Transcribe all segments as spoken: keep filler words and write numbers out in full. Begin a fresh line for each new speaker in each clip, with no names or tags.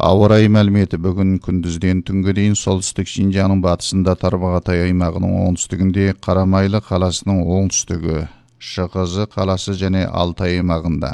Ауа райы мәліметі бүгін күндізден түнге дейін солтүстік Шинжаңның батысында Тарбағатай аймағының оңтүстігінде, Қарамайлы қаласының оңтүстігі, Шықызы қаласы және Алтай аймағында,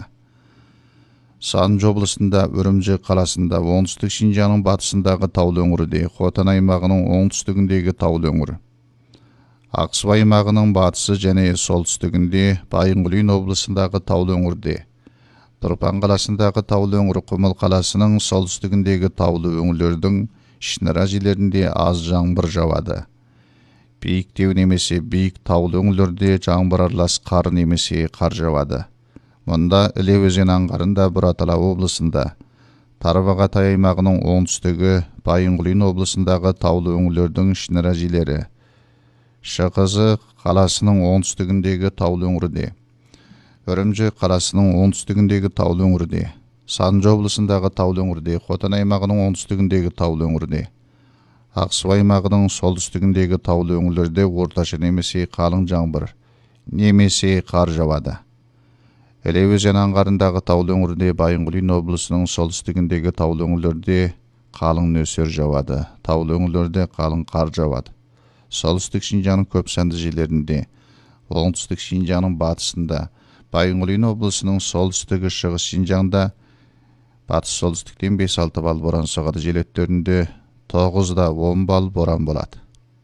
Санж облысында, Үрімжі қаласында, оңтүстік Шинжаңның батысындағы таулы өңірде, Хотан аймағының оңтүстігіндегі таулы өңір, Ақсубай аймағының батысы және солтүстігінде, Байынғұлин облысындағы таулы өңірде, Тұрпан қаласындағы таулы өңір, Құмыл қаласының солтүстігіндегі таулы өңірлердің ішінара жерлерінде аз жаңбыр жауады. Биіктеу немесе биік таулы өңірлерде жаңбыр аралас қар немесе қар жауады. Мұнда Іле өзен аңғарында Бұратала облысында, Тарбағатай аймағының оңтүстігі, Байынғұлин облысындағы таулы өңірлердің ішінара жерлері, Шықызы қаласының оңтүстігіндегі таулы өңірде, Үрімжі қаласының оңтүстігіндегі таулы өңірде, Санж облысындағы таулы өңірде, Хотан аймағының оңтүстігіндегі таулы өңірде, Ақсубай аймағының солтүстігіндегі таулы өңірлерде орташа немесе қалың жаңбыр немесе қар жауады. Іле өзен аңғарындағы таулы өңірде, Байынғұлин облысының солтүстігіндегі таулы өңірлерде қалың нөсер жауады. Таулы өңірлерде қалың қар жауады. Солтүстік Шинжаңның көп сәнді жерлерінде, оңтүстік Шинжаңның батысында, Байынғұлин облысының солтүстігі, шығыс Шинжаңда батыс солтүстіктен бес алты балл боран соғады. Жел өттерінде тоғызда он балл боран болады.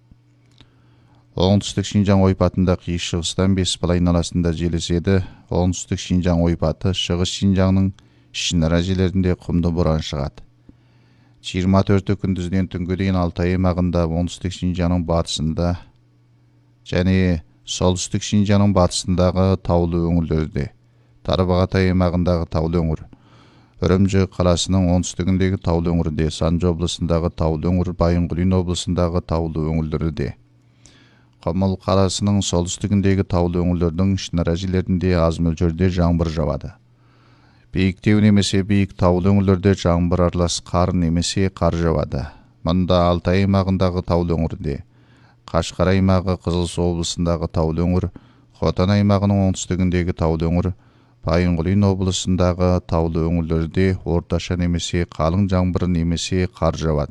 Оңтүстік Шинжаң ойпатында қиыс шығыстан бес балл айналасында жел еседі. Оңтүстік Шинжаң ойпаты, шығыс Шинжаңның ішінара жерлерінде құмды боран шығады. жиырма төрті күндізден түнге дейін Алтай аймағында, оңтүстік Шинжаңның батысында және солтүстік Шинжаңның батысындағы таулы өңірлерде, Тарбағатай аймағындағы таулы өңір, Үрімжі қаласының оңтүстігіндегі таулы өңірде, Санж облысындағы таулы өңір, Байынғұлин облысындағы таулы өңірлерде, Құмыл қаласының солтүстігіндегі таулы өңірлердің ішінара жерлерінде аз мөлшерде жаңбыр жауады. Биіктеу немесе биік таулы өңірлерде жаңбыр аралас қар немесе қар жауады. Мұнда Алтай аймағындағы таулы өңірде, Қашқар аймағы, Қызылсу облысындағы таулы өңір, Хотан аймағының оңтүстігіндегі таулы өңір, Байынғұлин облысындағы таулы өңірлерде орташа немесе қалың жаңбыр немесе қар жауады.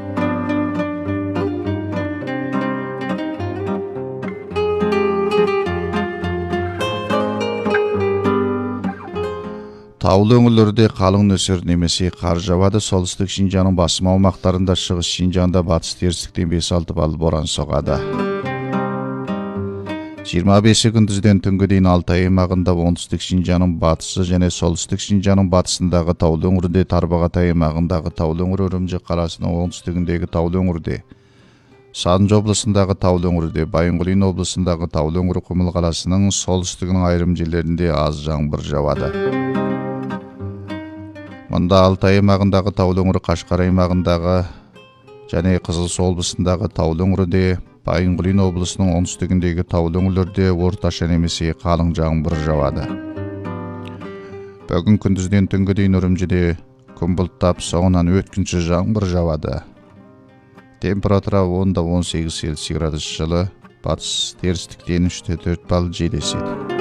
Таулы өңірлерде қалың нөсер немесе қар жауады. Солтүстік Шинжаңның басым аумақтарында, шығыс Шинжаңда батыс терістіктен бес алты балл боран соғады. жиырма бесі күндізден түнге дейін Алтай аймағында, оңтүстік Шинжаңның батысы және солтүстік Шинжаңның батысындағы таулы өңірде, Тарбағатай аймағындағы таулы өңір, Үрімжі қаласының оңтүстігіндегі таулы өңірде, Санж облысындағы таулы өңірде, Байынғұлин облысындағы таулы өңір, Құмыл қаласының солтүстігінің айырым жерлерінде аз жаңбыр жауады. Мұнда Алтай аймағындағы таулы өңір, Қашқар аймағындағы және Қызылсу облысындағы таулы өңірде, Байынғұлин облысының оңтүстігіндегі таулы өңірлерде орташа немесе қалың жаңбыр жауады. Бүгін күндізден түнге дейін Үрімжіде күн бұлттап, соңынан өткінші жаңбыр жауады. Температура онда он сегіз Цельсий градус, жылы, батыс терістіктен үш те төрт балл жел еседі.